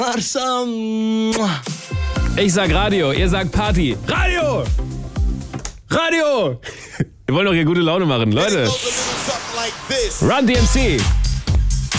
Barca. Ich sag Radio, ihr sagt Party. Radio! Radio! Wir wollen doch hier gute Laune machen, Leute. Run DMC.